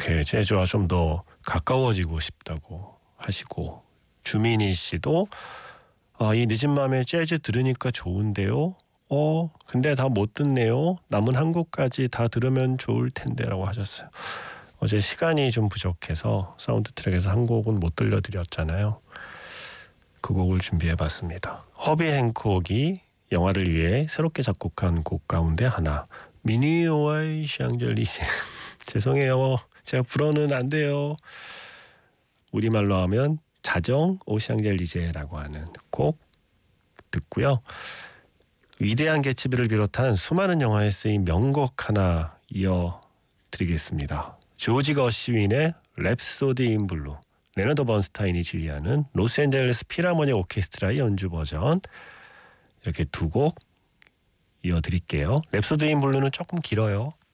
이렇게 재즈와 좀 더 가까워지고 싶다고 하시고, 주민희 씨도 이 늦은 밤에 재즈 들으니까 좋은데요. 근데 다 못 듣네요. 남은 한 곡까지 다 들으면 좋을 텐데라고 하셨어요. 어제 시간이 좀 부족해서 사운드 트랙에서 한 곡은 못 들려드렸잖아요. 그 곡을 준비해봤습니다. 허비 행콕이 영화를 위해 새롭게 작곡한 곡 가운데 하나, 미니오와의 샹젤리제. 죄송해요. 제가 불어는 안 돼요. 우리말로 하면 자정 오샹젤리제라고 하는 곡 듣고요. 위대한 개츠비를 비롯한 수많은 영화에 쓰인 명곡 하나 이어드리겠습니다. 조지 거시윈의 랩소디 인 블루, 레너드 번스타인이 지휘하는 로스앤젤레스 필하모니 오케스트라의 연주 버전, 이렇게 두 곡 이어드릴게요. 랩소디 인 블루는 조금 길어요.